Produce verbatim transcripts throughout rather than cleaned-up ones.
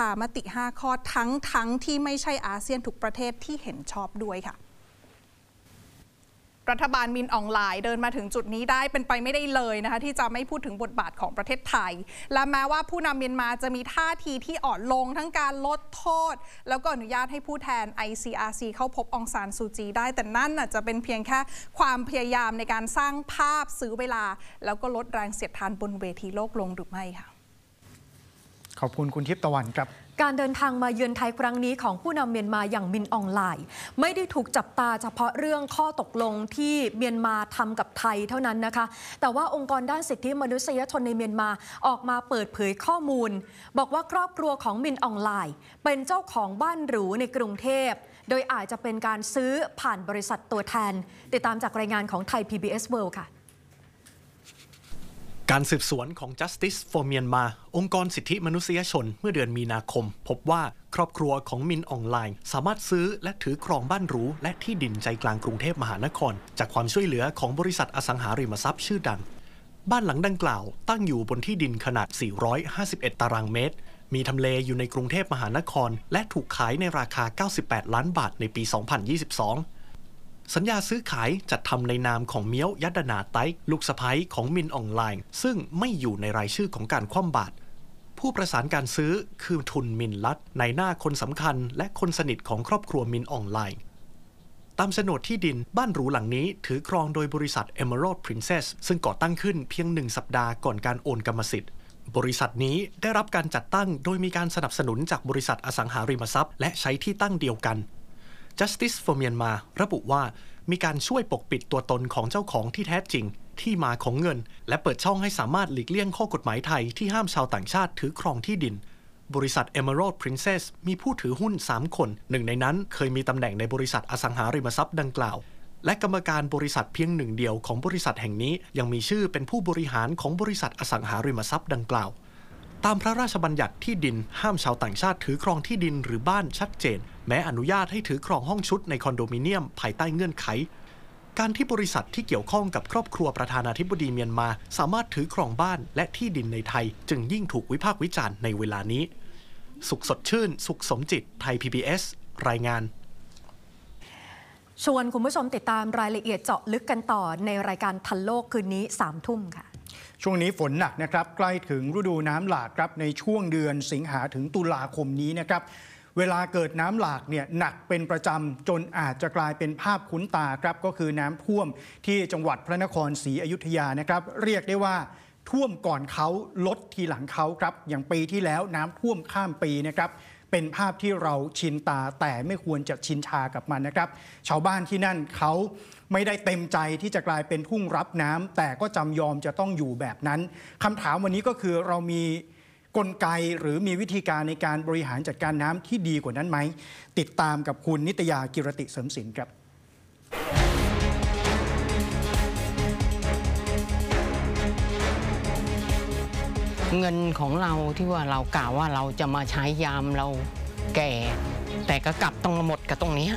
ามติห้าข้อทั้งทั้งที่ไม่ใช่อาเซียนทุกประเทศที่เห็นชอบด้วยค่ะรัฐบาลมินอองไลน์เดินมาถึงจุดนี้ได้เป็นไปไม่ได้เลยนะคะที่จะไม่พูดถึงบทบาทของประเทศไทยและแม้ว่าผู้นำเมียนมาจะมีท่าทีที่อ่อนลงทั้งการลดโทษแล้วก็อนุญาตให้ผู้แทน ไอ ซี อาร์ ซี เข้าพบองซานซูจีได้แต่นั่นจะเป็นเพียงแค่ความพยายามในการสร้างภาพซื้อเวลาแล้วก็ลดแรงเสียดทานบนเวทีโลกลงหรือไม่ค่ะขอบคุณคุณทิพย์ตะวันครับการเดินทางมาเยือนไทยครั้งนี้ของผู้นำเมียนมาอย่างมินอองไลน์ไม่ได้ถูกจับตาเฉพาะเรื่องข้อตกลงที่เมียนมาทำกับไทยเท่านั้นนะคะแต่ว่าองค์กรด้านสิทธิมนุษยชนในเมียนมาออกมาเปิดเผยข้อมูลบอกว่าครอบครัวของมินอองไลน์เป็นเจ้าของบ้านหรูในกรุงเทพโดยอาจจะเป็นการซื้อผ่านบริษัทตัวแทนติดตามจากรายงานของไทย พี บี เอส World ค่ะการสืบสวนของ Justice for Myanmar องค์กรสิทธิมนุษยชนเมื่อเดือนมีนาคมพบว่าครอบครัวของมินอองไลน์สามารถซื้อและถือครองบ้านหรูและที่ดินใจกลางกรุงเทพมหานครจากความช่วยเหลือของบริษัทอสังหาริมทรัพย์ชื่อดังบ้านหลังดังกล่าวตั้งอยู่บนที่ดินขนาดสี่ร้อยห้าสิบเอ็ดตารางเมตรมีทำเลอยู่ในกรุงเทพมหานครและถูกขายในราคาเก้าสิบแปดล้านบาทในปี สองพันยี่สิบสองสัญญาซื้อขายจัดทำในนามของเมียวยัดนาไตลูกสะใภ้ของมินออนไลน์ซึ่งไม่อยู่ในรายชื่อของการคว่ำบาตรผู้ประสานการซื้อคือทุนมินลัดในหน้าคนสำคัญและคนสนิทของครอบครัวมินออนไลน์ตามโฉนดที่ดินบ้านหรูหลังนี้ถือครองโดยบริษัท Emerald Princess ซึ่งก่อตั้งขึ้นเพียงหนึ่งสัปดาห์ก่อนการโอนกรรมสิทธิ์บริษัทนี้ได้รับการจัดตั้งโดยมีการสนับสนุนจากบริษัทอสังหาริมทรัพย์และใช้ที่ตั้งเดียวกัน Justice for Myanmar ระบุว่ามีการช่วยปกปิดตัวตนของเจ้าของที่แท้จริงที่มาของเงินและเปิดช่องให้สามารถหลีกเลี่ยงข้อกฎหมายไทยที่ห้ามชาวต่างชาติถือครองที่ดินบริษัท Emerald Princess มีผู้ถือหุ้นสามคนหนึ่งในนั้นเคยมีตำแหน่งในบริษัทอสังหาริมทรัพย์ดังกล่าวและกรรมการบริษัทเพียงหนึ่งเดียวของบริษัทแห่งนี้ยังมีชื่อเป็นผู้บริหารของบริษัทอสังหาริมทรัพย์ดังกล่าวตามพระราชบัญญัติที่ดินห้ามชาวต่างชาติถือครองที่ดินหรือบ้านชัดเจนแม้อนุญาตให้ถือครองห้องชุดในคอนโดมิเนียมภายใต้เงื่อนไขการที่บริษัทที่เกี่ยวข้องกับครอบครัวประธานาธิบดีเมียนมาสามารถถือครองบ้านและที่ดินในไทยจึงยิ่งถูกวิพากษ์วิจารณ์ในเวลานี้สุขสดชื่นสุขสมจิตไทย พี บี เอส รายงานชวนคุณผู้ชมติดตามรายละเอียดเจาะลึกกันต่อในรายการทันโลกคืนนี้สามทุ่มค่ะช่วงนี้ฝนหนักนะครับใกล้ถึงฤดูน้ำหลากครับในช่วงเดือนสิงหาถึงตุลาคมนี้นะครับเวลาเกิดน้ำหลากเนี่ยหนักเป็นประจำจนอาจจะกลายเป็นภาพคุ้นตาครับก็คือน้ำท่วมที่จังหวัดพระนครศรีอยุธยานะครับเรียกได้ว่าท่วมก่อนเขาลดทีหลังเขาครับอย่างปีที่แล้วน้ำท่วมข้ามปีนะครับเป็นภาพที่เราชินตาแต่ไม่ควรจะชินชากับมันนะครับชาวบ้านที่นั่นเขาไม่ได้เต็มใจที่จะกลายเป็นทุ่งรับน้ำแต่ก็จำยอมจะต้องอยู่แบบนั้นคำถามวันนี้ก็คือเรามีกลไกหรือมีวิธีการในการบริหารจัดการน้ำที่ดีกว่านั้นไหมติดตามกับคุณนิตยากิรติเสริมสินครับเงินของเราที่ว่าเรากล่าวว่าเราจะมาใช้ยามเราแก่แต่ก็กลับต้องมาหมดกับตรงนี้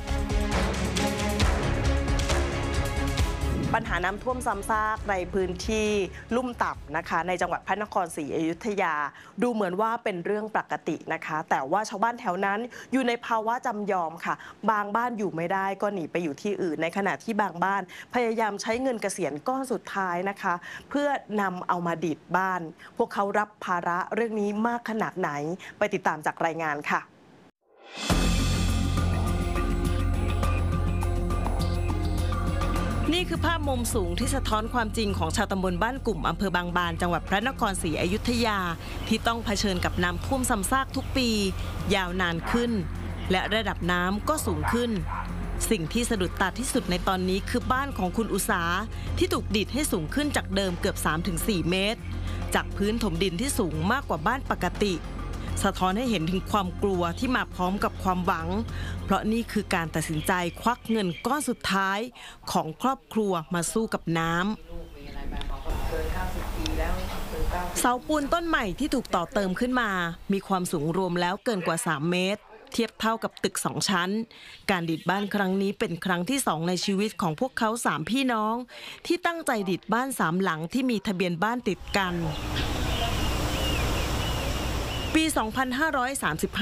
ปัญหาน้ำท่วมซ้ำซากในพื้นที่ลุ่มต่ำนะคะในจังหวัดพระนครศรีอยุธยาดูเหมือนว่าเป็นเรื่องปกตินะคะแต่ว่าชาวบ้านแถวนั้นอยู่ในภาวะจำยอมค่ะบางบ้านอยู่ไม่ได้ก็หนีไปอยู่ที่อื่นในขณะที่บางบ้านพยายามใช้เงินเกษียณก้อนสุดท้ายนะคะเพื่อนำเอามาดิดบ้านพวกเขารับภาระเรื่องนี้มากขนาดไหนไปติดตามจากรายงานค่ะนี่คือภาพมุมสูงที่สะท้อนความจริงของชาวตำบลบ้านกลุ่มอำเภอบางบานจังหวัดพระนครศรีอยุธยาที่ต้องเผชิญกับน้ำท่วมซ้ำซากทุกปียาวนานขึ้นและระดับน้ำก็สูงขึ้นสิ่งที่สะดุดตาที่สุดในตอนนี้คือบ้านของคุณอุษาที่ถูกดิดให้สูงขึ้นจากเดิมเกือบ สามถึงสี่ เมตรจากพื้นถมดินที่สูงมากกว่าบ้านปกติสะท้อนให้เห็นถึงความกลัวที่มาพร้อมกับความหวังเพราะนี่คือการตัดสินใจควักเงินก้อนสุดท้ายของครอบครัวมาสู้กับน้ำเสาปูนต้นใหม่ที่ถูกต่อเติมขึ้นมามีความสูงรวมแล้วเกินกว่าสามเมตรเทียบเท่ากับตึกสองชั้นการดิดบ้านครั้งนี้เป็นครั้งที่สองในชีวิตของพวกเขาสามพี่น้องที่ตั้งใจดิดบ้านสามหลังที่มีทะเบียนบ้านติดกันปี สองพันห้าร้อยสามสิบห้า